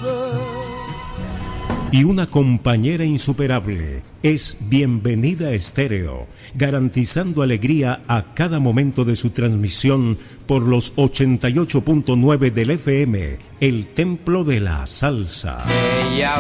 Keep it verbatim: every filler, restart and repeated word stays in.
Y una compañera insuperable es Bienvenida Estéreo, garantizando alegría a cada momento de su transmisión por los ochenta y ocho punto nueve del F M, el templo de la salsa. Ella